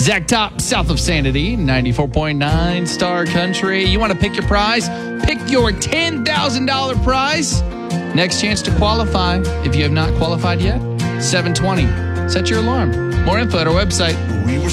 Zach Top, south of Sanity, 94.9 Star Country. You want to pick your prize? Pick your $10,000 prize. Next chance to qualify. If you have not qualified yet, 7:20. Set your alarm. More info at our website. We were